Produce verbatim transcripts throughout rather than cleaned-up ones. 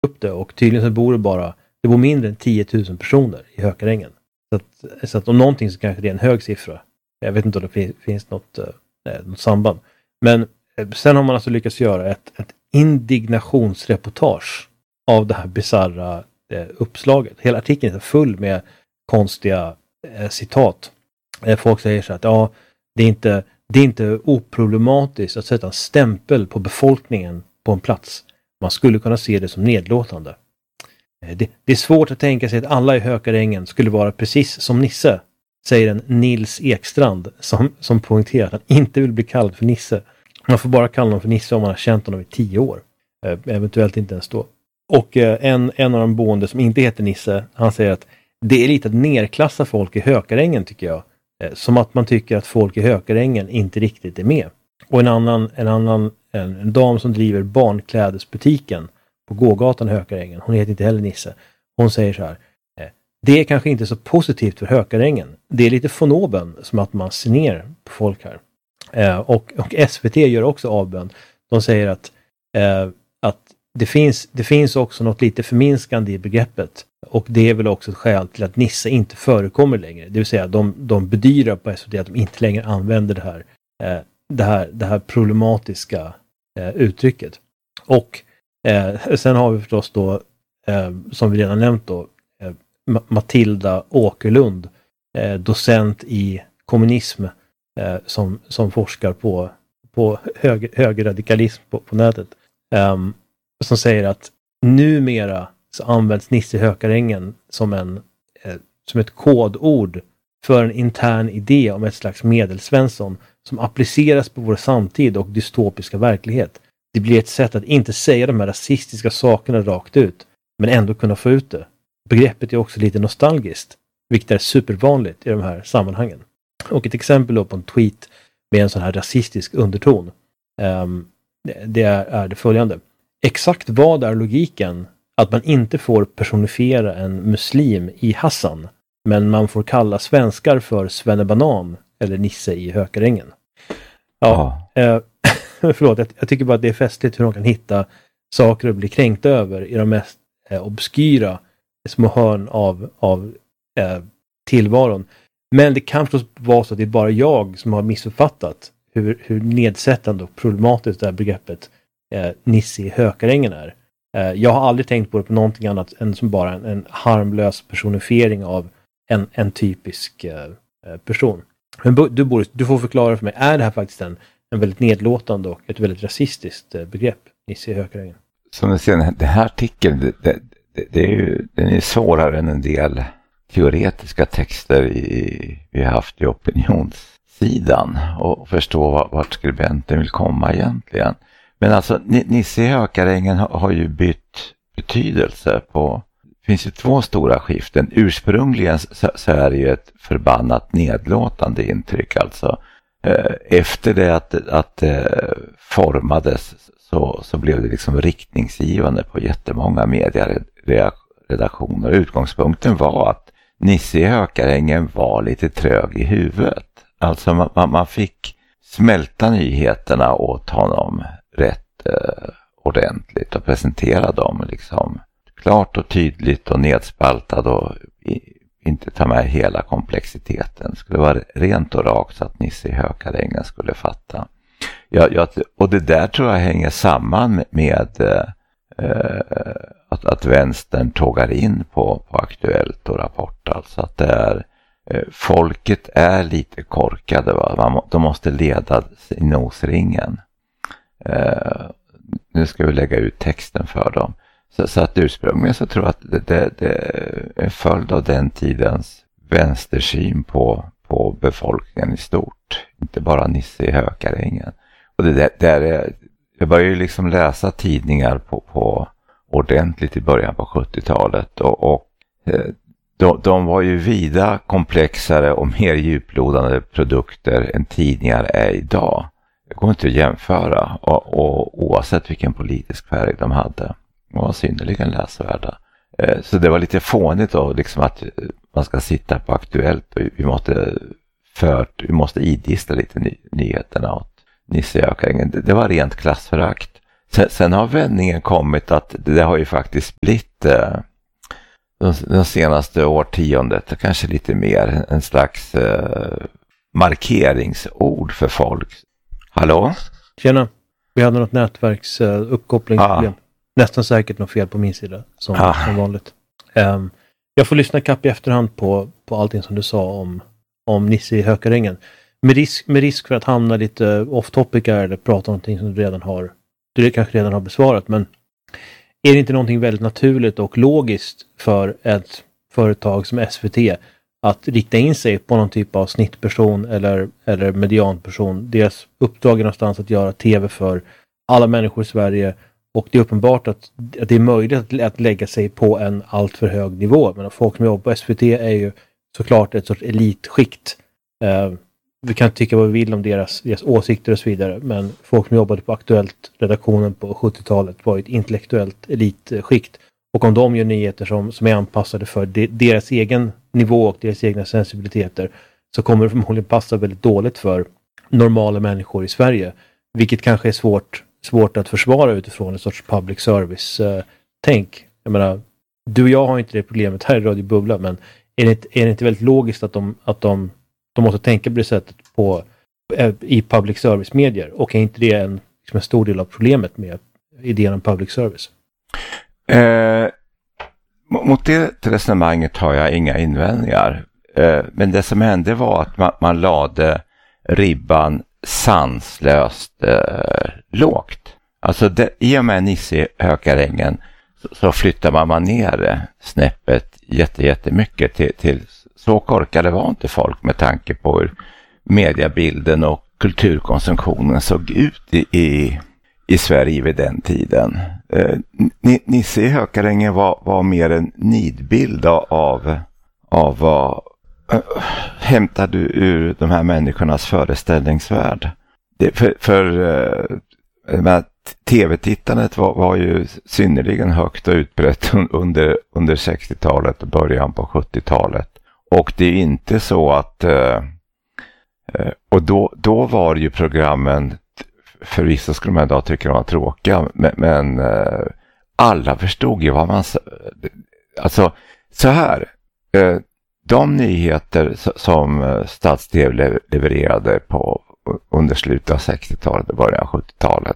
upp det, och tydligen så bor det bara, det bor mindre än tio tusen personer i Hökarängen. Så att, så att om någonting så kanske det är en hög siffra. Jag vet inte om det finns, finns något, eh, något samband. Men eh, sen har man alltså lyckats göra ett, ett indignationsreportage av det här bizarra eh, uppslaget. Hela artikeln är full med konstiga eh, citat. Eh, folk säger så att ja, det är inte det är inte oproblematiskt att sätta en stämpel på befolkningen på en plats. Man skulle kunna se det som nedlåtande. Eh, det, det är svårt att tänka sig att alla i Hökarängen skulle vara precis som Nisse, säger en Nils Ekstrand som, som poängterar att han inte vill bli kallad för Nisse. Man får bara kalla honom för Nisse om man har känt honom i tio år. Eh, eventuellt inte ens då. Och eh, en, en av de boende som inte heter Nisse, han säger att det är lite att nerklassa folk i Hökarängen, tycker jag. Eh, som att man tycker att folk i Hökarängen inte riktigt är med. Och en annan, en annan en, en dam som driver barnklädesbutiken på gågatan i Hökarängen, hon heter inte heller Nisse. Hon säger så här: eh, det är kanske inte så positivt för Hökarängen. Det är lite fonoben, som att man ser ner på folk här. Eh, och, och S V T gör också avbön. De säger att, eh, att det, finns, det finns också något lite förminskande i begreppet. Och det är väl också ett skäl till att Nisse inte förekommer längre. Det vill säga de, de bedyrar på S V T att de inte längre använder det här, eh, det här, det här problematiska eh, uttrycket. Och eh, sen har vi förstås då, eh, som vi redan nämnt då, eh, Matilda Åkerlund, eh, docent i kommunism, eh, som, som forskar på, på höger, högerradikalism på, på nätet. Um, som säger att numera så används Nisse i Hökarängen som, en, eh, som ett kodord för en intern idé om ett slags medelsvensson som appliceras på vår samtid och dystopiska verklighet. Det blir ett sätt att inte säga de här rasistiska sakerna rakt ut, men ändå kunna få ut det. Begreppet är också lite nostalgiskt, vilket är supervanligt i de här sammanhangen. Och ett exempel då på en tweet med en sån här rasistisk underton. Um, det, det är, är det följande. Exakt vad är logiken att man inte får personifiera en muslim i Hassan, men man får kalla svenskar för Svennebanan eller Nisse i Hökarängen? Ja, oh. eh, förlåt, jag, jag tycker bara att det är festligt hur de kan hitta saker att bli kränkta över i de mest eh, obskyra små hörn av, av eh, tillvaron. Men det kan förstås vara så att det är bara jag som har missuppfattat hur, hur nedsättande och problematiskt det här begreppet eh, Nisse i Hökarängen är. Eh, jag har aldrig tänkt på det på någonting annat än som bara en, en harmlös personifiering av en, en typisk eh, person. Men du, Boris, du får förklara för mig, är det här faktiskt en, en väldigt nedlåtande och ett väldigt rasistiskt eh, begrepp, Nisse i Hökarängen? Som du ser, den här artikeln, det, det, det, det är ju, den är svårare än en del teoretiska texter i, vi har haft i opinionssidan, och förstå vart skribenten vill komma egentligen. Men alltså Nisse i Hökarängen har, har ju bytt betydelse på, det finns ju två stora skiften. Ursprungligen så, så är det ju ett förbannat nedlåtande intryck, alltså eh, efter det att, att det formades så, så blev det liksom riktningsgivande på jättemånga medieredaktioner. Utgångspunkten var att Nisse i Hökarängen var lite trög i huvudet. Alltså man, man fick smälta nyheterna åt honom rätt eh, ordentligt och presentera dem liksom klart och tydligt och nedspaltad och i, inte ta med hela komplexiteten. Det skulle vara rent och rakt så att Nisse i Hökarängen skulle fatta. Ja, ja, och det där tror jag hänger samman med eh, att, att vänstern tågar in på, på Aktuellt och Rapport. Alltså att det är, eh, folket är lite korkade, va? Man, de måste leda i nosringen. Eh, nu ska vi lägga ut texten för dem. Så, så att ursprungligen så tror jag att det, det, det är en följd av den tidens vänstersyn på, på befolkningen i stort. Inte bara Nisse i Hökarängen. Och det där, där är, jag började ju liksom läsa tidningar på, på ordentligt i början på sjuttiotalet. Och, och de, de var ju vida komplexare och mer djuplodande produkter än tidningar är idag. Det går inte att jämföra. Och, och oavsett vilken politisk färg de hade. De var synnerligen läsvärda. Så det var lite fånigt då, liksom att man ska sitta på Aktuellt och vi måste, för, vi måste idista lite ny, nyheterna åt Nisse i Hökarängen. Det, det var rent klassförakt. Sen, sen har vändningen kommit att det har ju faktiskt blivit eh, de, de senaste årtiondet, kanske lite mer, en slags eh, markeringsord för folk. Hallå? Tjena, vi hade något nätverks uh, uppkopplingsproblem. Ah. Nästan säkert något fel på min sida, som, ah. som vanligt. Um, jag får lyssna kapp i efterhand på, på allting som du sa om, om Nisse i Hökarängen. Med risk, med risk för att hamna lite off topic eller prata om någonting som du redan har du kanske redan har besvarat, men är det inte någonting väldigt naturligt och logiskt för ett företag som S V T att rikta in sig på någon typ av snittperson eller, eller medianperson? Deras uppdrag är någonstans att göra tv för alla människor i Sverige, och det är uppenbart att, att det är möjligt att, att lägga sig på en allt för hög nivå. Men folk som jobbar på S V T är ju såklart ett sorts elitskikt. Uh, vi kan tycka vad vi vill om deras, deras åsikter och så vidare, men folk som jobbade på Aktuellt-redaktionen på sjuttiotalet var ett intellektuellt elitskikt. Och om de gör nyheter som, som är anpassade för de, deras egen nivå och deras egna sensibiliteter, så kommer det förmodligen passa väldigt dåligt för normala människor i Sverige. Vilket kanske är svårt, svårt att försvara utifrån en sorts public service-tänk. Uh, jag menar, du och jag har inte det problemet här i Radio Bubbla, men är det inte, är det inte väldigt logiskt att de, att de, de måste tänka på det sättet på, uh, i public service-medier? Och är inte det en, liksom en stor del av problemet med idén om public service? Eh, mot det resonemanget har jag inga invändningar. Eh, men det som hände var att man, man lade ribban sanslöst eh, lågt. Alltså det, i och med Nisse i Hökarängen så, så flyttar man, man ner det snäppet jätte, jättemycket till, till så korkade var inte folk med tanke på hur mediebilden och kulturkonsumtionen såg ut i, i, i Sverige vid den tiden. Eh, Nisse i Hökarängen var, var mer en nidbild av, av vad äh, hämtar du ur de här människornas föreställningsvärld. Det, för för äh, tv-tittandet var, var ju synnerligen högt och utbrett under, under sextiotalet och början på sjuttiotalet. Och det är inte så att äh, och då, då var ju programmen, förvisso skulle man idag tycka de var tråkiga, men, men eh, alla förstod ju vad man... Alltså, så här. Eh, de nyheter som Stats-T V levererade på under slutet av sextiotalet och början av sjuttiotalet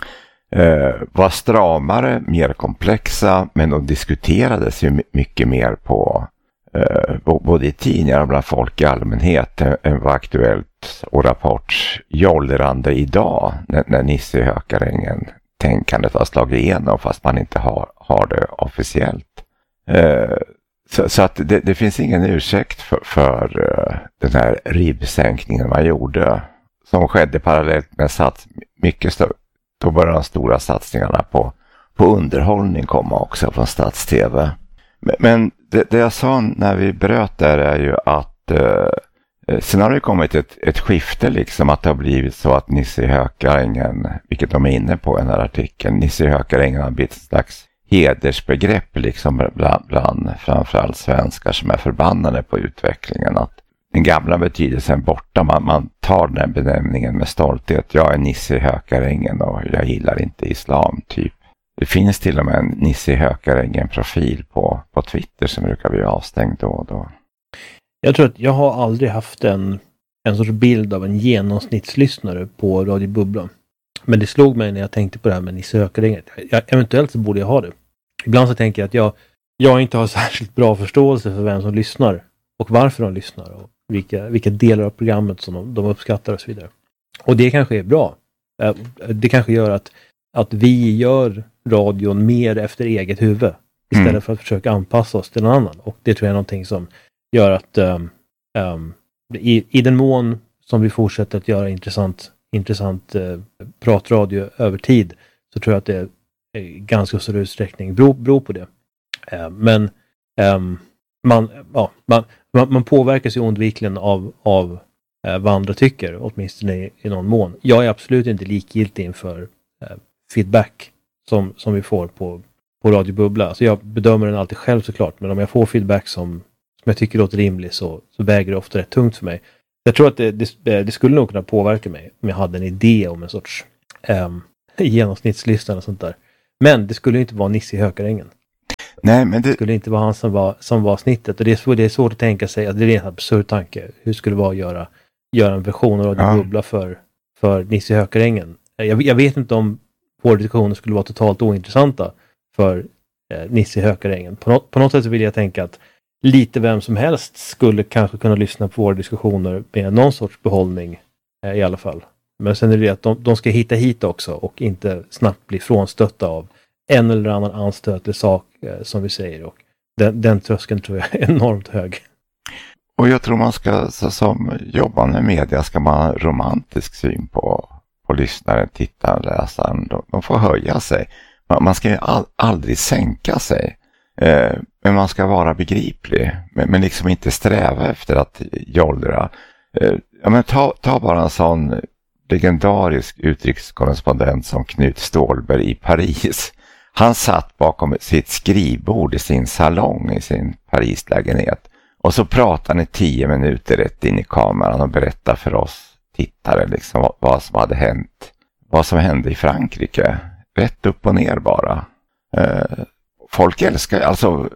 eh, var stramare, mer komplexa, men de diskuterades ju mycket mer på eh, både i tidningar och bland folk i allmänhet än vad Aktuellt och Rapports jollrande idag när, när Nisse i Hökarängen tänkandet har slagit igenom fast man inte har, har det officiellt. Eh, så, så att det, det finns ingen ursäkt för, för uh, den här ribbsänkningen man gjorde som skedde parallellt med sats, mycket större. Då började de stora satsningarna på, på underhållning komma också från Stats-T V. Men, men det, det jag sa när vi bröt där är ju att uh, sen har det kommit ett, ett skifte liksom, att det har blivit så att Nisse i Hökarängen, vilket de är inne på i den här artikeln, Nisse i Hökarängen har blivit ett slags hedersbegrepp liksom bland, bland framförallt svenskar som är förbannade på utvecklingen. Att den gamla betydelsen borta, man, man tar den benämningen med stolthet. Jag är Nisse i Hökarängen och jag gillar inte islam typ. Det finns till och med en Nisse i Hökarängen profil på, på Twitter som brukar bli avstängd då och då. Jag tror att jag har aldrig haft en, en sorts bild av en genomsnittslyssnare på Radio Bubbla. Men det slog mig när jag tänkte på det här med Nisse i Hökarängen. Jag, eventuellt så borde jag ha det. Ibland så tänker jag att jag, jag inte har särskilt bra förståelse för vem som lyssnar. Och varför de lyssnar. Och vilka, vilka delar av programmet som de, de uppskattar och så vidare. Och det kanske är bra. Det kanske gör att, att vi gör radion mer efter eget huvud. Istället mm. för att försöka anpassa oss till någon annan. Och det tror jag är någonting som gör att um, um, i, i den mån som vi fortsätter att göra intressant, intressant uh, pratradio över tid, så tror jag att det är, är ganska stor utsträckning beror, beror på det. Uh, men um, man, ja, man, man, man påverkas ju oundvikligen av, av uh, vad andra tycker, åtminstone i, i någon mån. Jag är absolut inte likgiltig inför uh, feedback som, som vi får på, på Radio Bubbla. Alltså jag bedömer den alltid själv såklart, men om jag får feedback som som jag tycker låter rimligt så, så väger det ofta rätt tungt för mig. Jag tror att det, det, det skulle nog kunna påverka mig om jag hade en idé om en sorts um, genomsnittslyssnaren och sånt där. Men det skulle ju inte vara Nisse i Hökarängen. Nej, men det... det skulle inte vara han som var, som var snittet. Och det är, svår, det är svårt att tänka sig, att det är en absurd tanke. Hur skulle det vara att göra, göra en version av Radio Ja. Bubbla för, för Nisse i Hökarängen? Jag, jag vet inte om våra diskussioner skulle vara totalt ointressanta för eh, Nisse i Hökarängen. På, no, på något sätt så vill jag tänka att lite vem som helst skulle kanske kunna lyssna på våra diskussioner med någon sorts behållning eh, i alla fall. Men sen är det att de, de ska hitta hit också och inte snabbt bli frånstötta av en eller annan anstötlig sak eh, som vi säger. Och den, den tröskeln tror jag är enormt hög. Och jag tror man ska, så som jobbar med media, ska man ha en romantisk syn på, på lyssnaren, tittaren, läsaren. De, de får höja sig. Man, man ska ju all, aldrig sänka sig. Eh, men man ska vara begriplig. Men, men liksom inte sträva efter att jollra. Eh, ja, men ta, ta bara en sån legendarisk utrikeskorrespondent som Knut Ståhlberg i Paris. Han satt bakom sitt skrivbord i sin salong i sin Parislägenhet. Och så pratade han i tio minuter rätt in i kameran och berättade för oss tittare liksom vad, vad som hade hänt. Vad som hände i Frankrike. Rätt upp och ner bara. Eh, folk älskar, alltså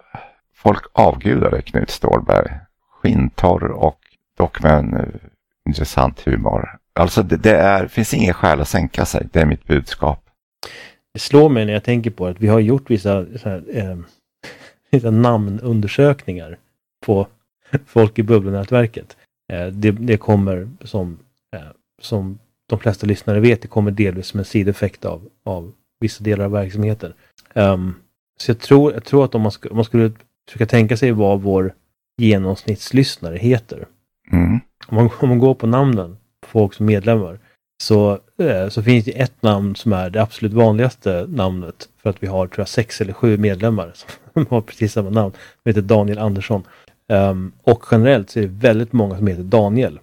folk avgudade Knut Ståhlberg. Skintorr och dock med en uh, intressant humor. Alltså det, det är, finns ingen skäl att sänka sig. Det är mitt budskap. Det slår mig när jag tänker på att vi har gjort vissa, så här, eh, vissa namnundersökningar på folk i Bubblanätverket. Eh, det, det kommer som, eh, som de flesta lyssnare vet, det kommer delvis som en sidoeffekt av, av vissa delar av verksamheten. Um, så jag tror, jag tror att om man, sk- om man skulle försöka tänka sig vad vår genomsnittslyssnare heter. Mm. Om man, om man går på namnen på folk som medlemmar så, eh, så finns det ett namn som är det absolut vanligaste namnet, för att vi har tror jag sex eller sju medlemmar som har precis samma namn. De heter Daniel Andersson. Um, och generellt så är det väldigt många som heter Daniel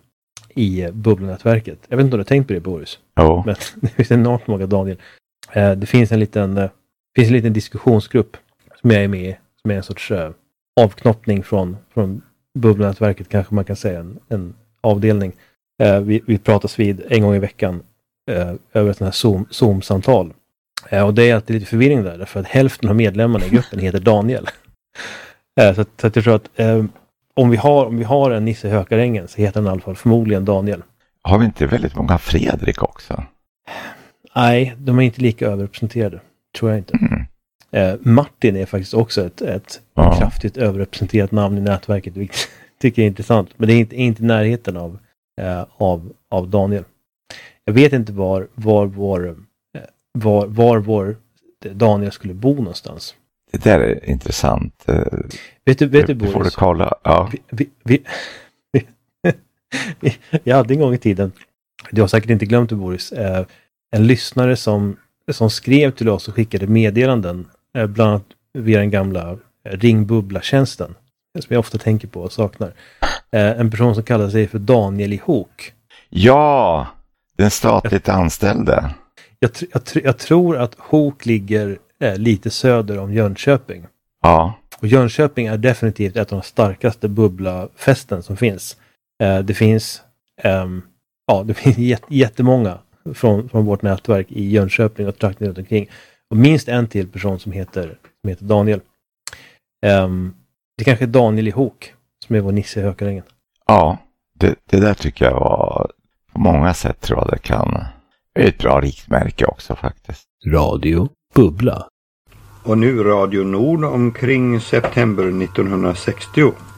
i Bubblanätverket. Jag vet inte om du har tänkt på det, Boris. Oh. Men det finns enormt många Daniel. Uh, det finns en liten uh, finns en liten diskussionsgrupp som jag är med i, som är en sorts uh, avknoppning från, från Bubblanätverket, kanske man kan säga, en, en avdelning. Uh, vi, vi pratas vid en gång i veckan uh, över ett sånt här Zoom, Zoom-samtal. Uh, och det är alltid lite förvirring där, för att hälften av medlemmarna i gruppen heter Daniel. uh, så, att, så att jag tror att uh, om, vi har, om vi har en Nisse i Hökarängen så heter han i alla fall förmodligen Daniel. Har vi inte väldigt många Fredrik också? Nej, de är inte lika överrepresenterade. Tror jag inte. Mm. Uh, Martin är faktiskt också ett, ett Ja. kraftigt överrepresenterat namn i nätverket, vilket jag tycker är intressant. Men det är inte, inte i närheten av, uh, av, av Daniel. Jag vet inte var, var, vår, uh, var, var vår Daniel skulle bo någonstans. Det där är intressant. Uh, Vet du, vet du, det får Boris? du kolla. Ja. Vi, vi, vi, vi, jag hade en gång i tiden, du har säkert inte glömt det, Boris, eh, en lyssnare som, som skrev till oss och skickade meddelanden, eh, bland annat via den gamla eh, ringbubbla-tjänsten, som jag ofta tänker på och saknar. Eh, en person som kallar sig för Daniel i Hok. Ja, den statligt anställde. Jag, tr- jag, tr- jag tror att Hok ligger eh, lite söder om Jönköping. Ja. Och Jönköping är definitivt ett av de starkaste bubblafästen som finns. Eh, det finns ehm, ja, det finns jät- jättemånga från, från vårt nätverk i Jönköping och trakten runt omkring. Och minst en till person som heter, som heter Daniel. Um, det kanske är Daniel i Hok som är vår Nisse i Hökarängen. Ja, det, det där tycker jag var på många sätt, tror jag det kan. Det är ett bra riktmärke också faktiskt. Radio Bubbla. Och nu Radio Nord omkring september nittonhundrasextio.